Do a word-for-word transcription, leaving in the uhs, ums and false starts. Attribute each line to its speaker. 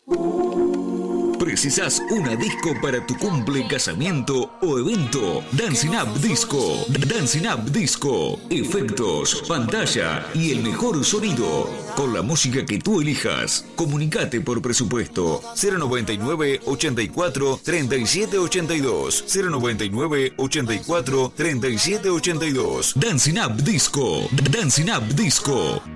Speaker 1: ¿Precisas una disco para tu cumple, casamiento o evento? Dancing Up Disco. Dancing Up Disco. Efectos, pantalla y el mejor sonido. Con la música que tú elijas. Comunicate por presupuesto. cero noventa y nueve, ochenta y cuatro, treinta y siete ochenta y dos. cero noventa y nueve, ochenta y cuatro, treinta y siete ochenta y dos. Dancing Up Disco. Dancing Up Disco.